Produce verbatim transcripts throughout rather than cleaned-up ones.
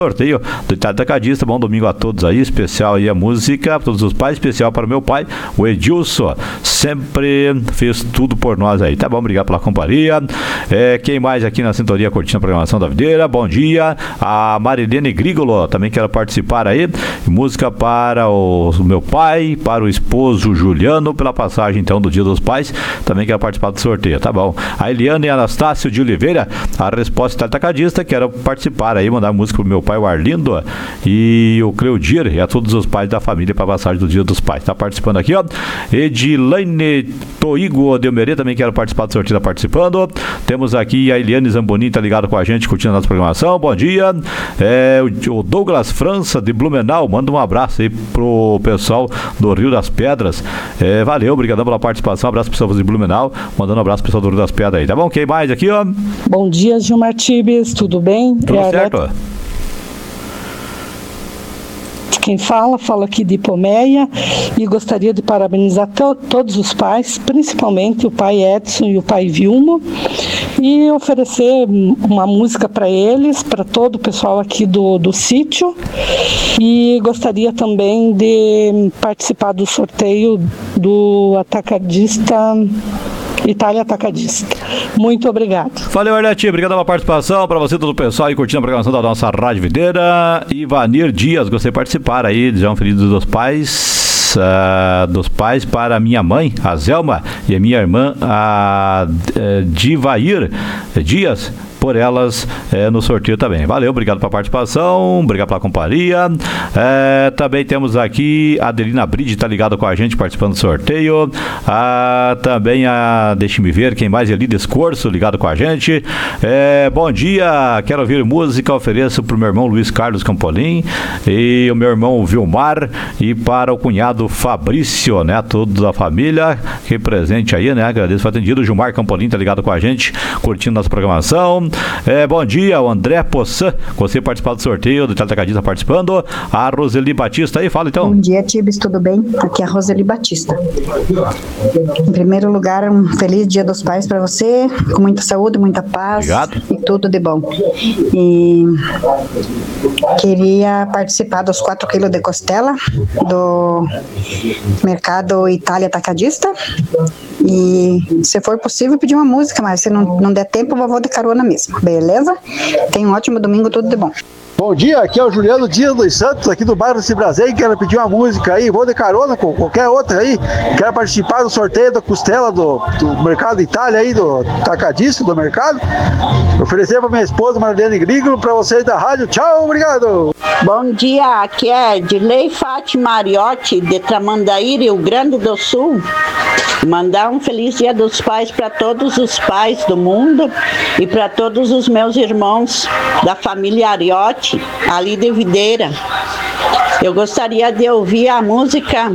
Sorteio do Itália Atacadista. Bom domingo a todos aí, especial aí a música, para todos os pais, especial para o meu pai, o Edilson, sempre fez tudo por nós aí, tá bom? Obrigado pela companhia. É, quem mais aqui na sintonia curtindo a programação da Videira? Bom dia, a Marilene Grigolo, também quero participar aí, música para o meu pai, para o esposo Juliano, pela passagem então do Dia dos Pais, também quero participar do sorteio, tá bom? A Eliane Anastácio de Oliveira, a resposta Itália Atacadista, quero participar aí, mandar música pro meu pai, o Arlindo, e o Cleudir, e a todos os pais da família para a passagem do Dia dos Pais. Tá participando aqui, ó. Edilaine Toigo de Almeria, também quero participar do sorteio, tá participando. Temos aqui a Eliane Zamboni, tá ligado com a gente, curtindo a nossa programação. Bom dia. É, o Douglas França de Blumenau, manda um abraço aí pro pessoal do Rio das Pedras. É, valeu, obrigadão pela participação. Um abraço pro pessoal de Blumenau, mandando um abraço pro pessoal do Rio das Pedras aí, tá bom? Quem mais aqui, ó? Bom dia, Gilmar Tibes, tudo bem? Tudo é certo? Quem fala, fala aqui de Ipomeia e gostaria de parabenizar to- todos os pais, principalmente o pai Edson e o pai Vilmo, e oferecer uma música para eles, para todo o pessoal aqui do, do sítio, e gostaria também de participar do sorteio do atacadista Itália Atacadista. Muito obrigado. Valeu, Arlete. Obrigado pela participação. Para você, todo o pessoal aí curtindo a programação da nossa Rádio Videira. Ivanir Dias, gostei de participar aí. Desejar um feliz Dia dos Pais. Uh, dos pais para a minha mãe, a Zelma, e a minha irmã, a uh, Divair Dias, por elas é, no sorteio também. Valeu, obrigado pela participação, obrigado pela companhia. É, também temos aqui a Adelina Bride, tá ligado com a gente, participando do sorteio. Ah, também a, deixe-me ver, quem mais é ali, Descorso, ligado com a gente. É, bom dia, quero ouvir música, ofereço pro meu irmão Luiz Carlos Campolim e o meu irmão Vilmar e para o cunhado Fabrício, né, toda a família que presente aí, né, agradeço o atendido. O Gilmar Campolim tá ligado com a gente, curtindo nossa programação. É, bom dia, o André Poçan, você participar do sorteio do Itália Atacadista, participando. A Roseli Batista aí, fala então. Bom dia, Tibes, tudo bem? Aqui é a Roseli Batista. Em primeiro lugar, um feliz Dia dos Pais para você, com muita saúde, muita paz. Obrigado. E tudo de bom. E queria participar dos quatro quilos de costela do mercado Itália Atacadista. E se for possível, pedir uma música, mas se não, não der tempo, eu vou de carona mesmo. Beleza? Tenha um ótimo domingo, tudo de bom. Bom dia, aqui é o Juliano Dias dos Santos, aqui do bairro Cibrazeiro, quero pedir uma música aí, vou de carona com qualquer outra aí, quero participar do sorteio da costela do, do Mercado Itália aí, do Atacadista do mercado, oferecer para minha esposa Marlene Grigolo, para vocês da rádio, tchau, obrigado! Bom dia, aqui é Dilei Fátima Mariotti, de Tramandaí, Rio Grande do Sul. Mandar um feliz Dia dos Pais para todos os pais do mundo e para todos os meus irmãos da família Ariotti, ali de Videira. Eu gostaria de ouvir a música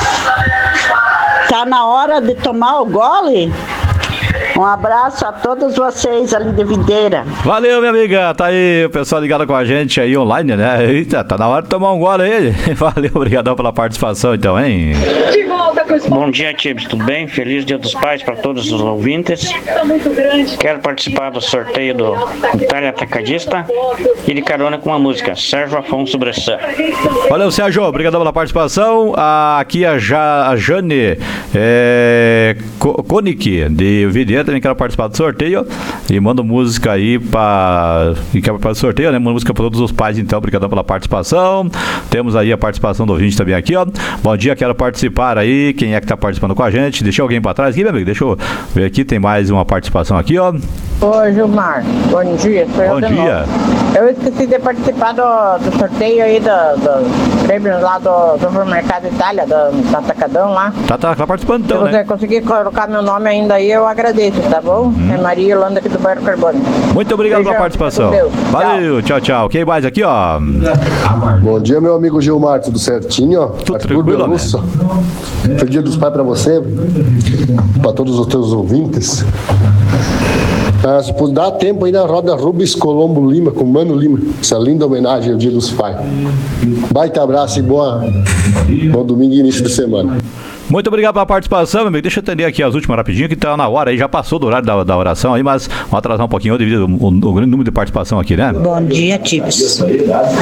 Tá na hora de tomar o gole? Um abraço a todos vocês ali de Videira. Valeu, minha amiga. Tá aí o pessoal ligado com a gente aí online, né? Eita, tá na hora de tomar um gole aí. Valeu, obrigadão pela participação então, hein? Bom dia, Tibes, tudo bem? Feliz Dia dos Pais para todos os ouvintes. Quero participar do sorteio do Itália Atacadista e de carona com a música Sérgio Afonso Bressan. Valeu, Sérgio, obrigadão pela participação. Ah, aqui a, ja, a Jane é, Konik de Videira, também quero participar do sorteio e mando música aí para e quero participar do sorteio, né? Mando música para todos os pais, então, obrigadão pela participação. Temos aí a participação do ouvinte também aqui, ó. Bom dia, quero participar aí. Quem é que tá participando com a gente? Deixa alguém para trás aqui, meu amigo. Deixa eu ver aqui, tem mais uma participação aqui, ó. Oi, Gilmar. Bom dia. Sou Bom eu de dia. novo. Eu esqueci de participar do, do sorteio aí do, do prêmio lá do, do Supermercado Itália, do, do Atacadão lá. Tá, tá, tá participando então, Se você né? conseguir colocar meu nome ainda aí, eu agradeço, tá bom? Hum. É Maria Yolanda aqui do bairro Carbono. Muito obrigado Beijão, pela participação. Valeu, tchau, tchau. Quem mais aqui, ó? Bom dia, meu amigo Gilmar, tudo certinho, ó? Tudo tranquilo, né? Feliz Dia dos Pais pra você, pra todos os teus ouvintes. Ah, se puder dar tempo aí na roda Rubens Colombo Lima, com Mano Lima, essa linda homenagem ao Dia dos Pais. Baita abraço e boa, bom domingo e início de semana. Muito obrigado pela participação, meu amigo. Deixa eu atender aqui as últimas rapidinho, que tá na hora aí, já passou do horário da, da oração aí, mas vamos atrasar um pouquinho devido ao, ao grande número de participação aqui, né? Bom dia, Tips.